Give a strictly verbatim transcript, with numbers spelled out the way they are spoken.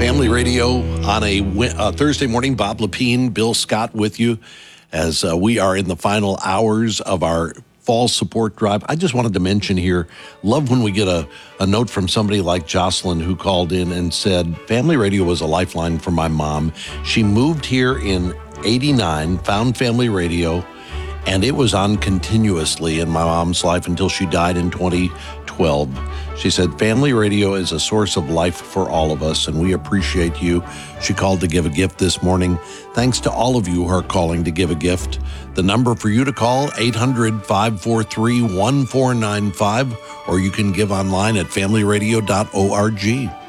Family Radio on a uh, Thursday morning. Bob Lepine, Bill Scott with you as uh, we are in the final hours of our fall support drive. I just wanted to mention here, love when we get a, a note from somebody like Jocelyn who called in and said, Family Radio was a lifeline for my mom. She moved here in eighty-nine, found Family Radio, and it was on continuously in my mom's life until she died in twenty twelve. She said, Family Radio is a source of life for all of us, and we appreciate you. She called to give a gift this morning. Thanks to all of you who are calling to give a gift. The number for you to call, eight hundred, five four three, one four nine five, or you can give online at family radio dot org.